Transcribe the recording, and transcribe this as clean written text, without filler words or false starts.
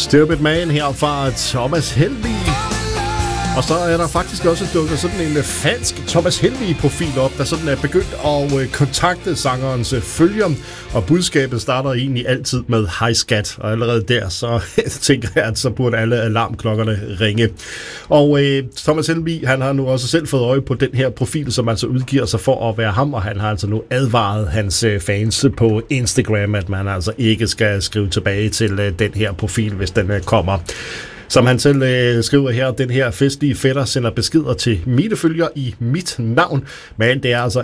Stupid Man her fra Thomas Helmig. Og så er der faktisk også dukket sådan en falsk Thomas Helmig-profil op, der sådan er begyndt at kontakte sangerens følger, og budskabet starter egentlig altid med hej skat, og allerede der så tænker jeg, at så burde alle alarmklokkerne ringe. Og Thomas Helmig, han har nu også selv fået øje på den her profil, som altså udgiver sig for at være ham, og han har altså nu advaret hans fans på Instagram, at man altså ikke skal skrive tilbage til den her profil, hvis den kommer. Som han selv skriver her, den her festlige fætter sender beskeder til mine følgere i mit navn, men det er altså